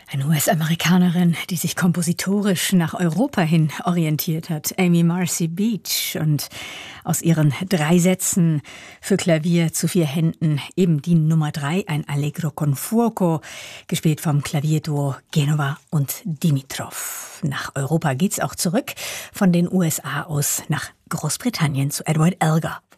Eine US-Amerikanerin, die sich kompositorisch nach Europa hin orientiert hat, Amy Marcy Beach, und aus ihren 3 Sätzen für Klavier zu 4 Händen eben die Nummer 3, ein Allegro con fuoco, gespielt vom Klavierduo Genova und Dimitrov. Nach Europa geht's auch zurück, von den USA aus nach Großbritannien zu Edward Elgar.